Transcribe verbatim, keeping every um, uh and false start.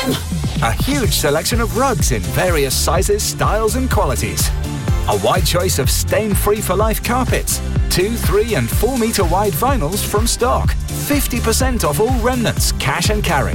A huge selection of rugs in various sizes, styles and qualities. A wide choice of stain-free for life carpets. Two, three and four metre wide vinyls from stock. fifty percent off all remnants, cash and carry.